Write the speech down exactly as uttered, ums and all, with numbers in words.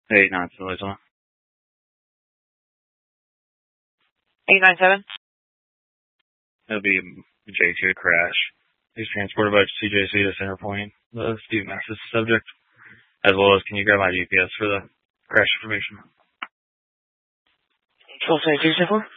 Eight nine seven. Eight nine seven. It'll be J two crash. He's transported by C J C to Center Point. The Steve Max is the subject. As well as, can you grab my G P S for the crash information? twelve twenty-two, four.